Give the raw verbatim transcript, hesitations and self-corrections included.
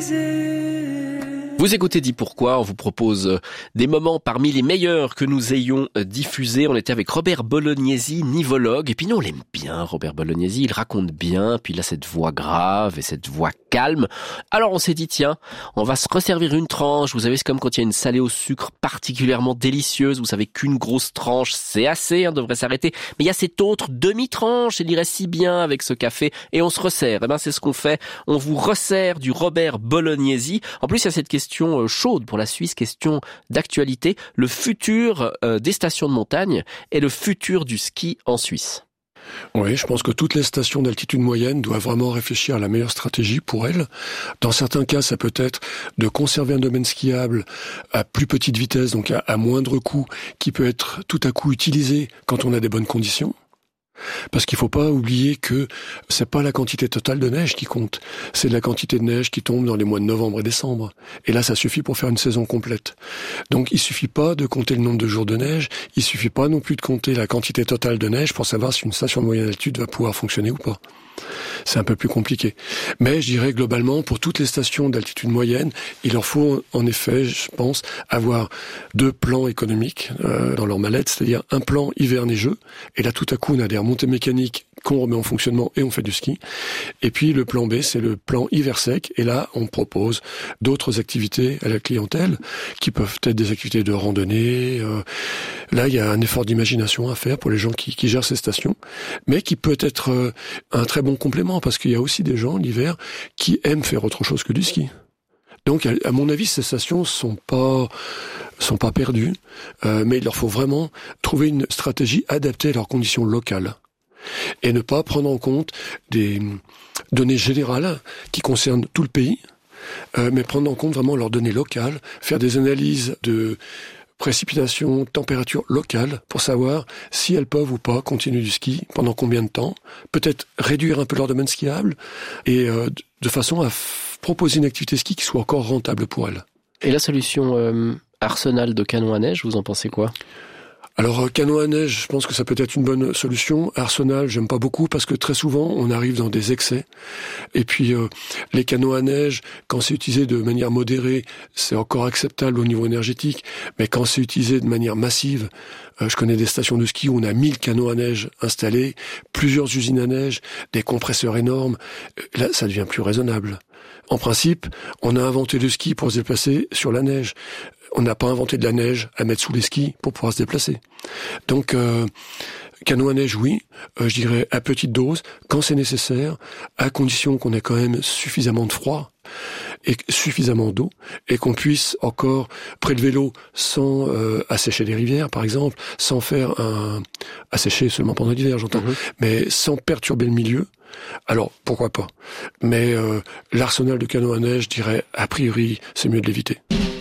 Vous écoutez Dis Pourquoi, on vous propose des moments parmi les meilleurs que nous ayons diffusés. On était avec Robert Bolognesi, nivologue, et puis nous on l'aime bien, Robert Bolognesi, il raconte bien, puis il a cette voix grave et cette voix calme. Alors on s'est dit, tiens, on va se resservir une tranche, vous savez, c'est comme quand il y a une salée au sucre particulièrement délicieuse, vous savez qu'une grosse tranche, c'est assez, on devrait s'arrêter, mais il y a cette autre demi-tranche, elle irait si bien avec ce café, et on se resserre. Et ben c'est ce qu'on fait, on vous resserre du Robert Bolognesi. En plus il y a cette question chaude pour la Suisse, question d'actualité, le futur euh, des stations de montagne et le futur du ski en Suisse. Oui, je pense que toutes les stations d'altitude moyenne doivent vraiment réfléchir à la meilleure stratégie pour elles. Dans certains cas, ça peut être de conserver un domaine skiable à plus petite vitesse, donc à, à moindre coût, qui peut être tout à coup utilisé quand on a des bonnes conditions. Parce qu'il faut pas oublier que c'est pas la quantité totale de neige qui compte, c'est la quantité de neige qui tombe dans les mois de novembre et décembre. Et là, ça suffit pour faire une saison complète. Donc, il suffit pas de compter le nombre de jours de neige, il suffit pas non plus de compter la quantité totale de neige pour savoir si une station de moyenne altitude va pouvoir fonctionner ou pas. C'est un peu plus compliqué. Mais je dirais globalement, pour toutes les stations d'altitude moyenne, il leur faut en effet, je pense, avoir deux plans économiques euh, dans leur mallette, c'est-à-dire un plan hiver neigeux, et là tout à coup on a des remontées mécaniques qu'on remet en fonctionnement et on fait du ski. Et puis le plan B, c'est le plan hiver sec, et là on propose d'autres activités à la clientèle, qui peuvent être des activités de randonnée. Euh, là il y a un effort d'imagination à faire pour les gens qui, qui gèrent ces stations, mais qui peut être euh, un très bon complément, parce qu'il y a aussi des gens l'hiver qui aiment faire autre chose que du ski. Donc, à mon avis, ces stations sont pas sont pas perdues, euh, mais il leur faut vraiment trouver une stratégie adaptée à leurs conditions locales et ne pas prendre en compte des données générales qui concernent tout le pays, euh, mais prendre en compte vraiment leurs données locales, faire des analyses de précipitations, température locale, pour savoir si elles peuvent ou pas continuer du ski, pendant combien de temps, peut-être réduire un peu leur domaine skiable, et euh, de façon à f- proposer une activité ski qui soit encore rentable pour elles. Et la solution euh, arsenal de canon à neige, vous en pensez quoi ? Alors, canot à neige, je pense que ça peut être une bonne solution. Arsenal, j'aime pas beaucoup parce que très souvent, on arrive dans des excès. Et puis, euh, les canots à neige, quand c'est utilisé de manière modérée, c'est encore acceptable au niveau énergétique. Mais quand c'est utilisé de manière massive, euh, je connais des stations de ski où on a mille canots à neige installés, plusieurs usines à neige, des compresseurs énormes. Là, ça devient plus raisonnable. En principe, on a inventé le ski pour se déplacer sur la neige. On n'a pas inventé de la neige à mettre sous les skis pour pouvoir se déplacer. Donc, euh, canot à neige, oui, euh, je dirais à petite dose, quand c'est nécessaire, à condition qu'on ait quand même suffisamment de froid et suffisamment d'eau, et qu'on puisse encore prélever l'eau sans euh, assécher des rivières, par exemple, sans faire un... assécher seulement pendant l'hiver, j'entends, mmh. mais sans perturber le milieu. Alors, pourquoi pas. Mais euh, l'arsenal de canot à neige, je dirais, a priori, c'est mieux de l'éviter.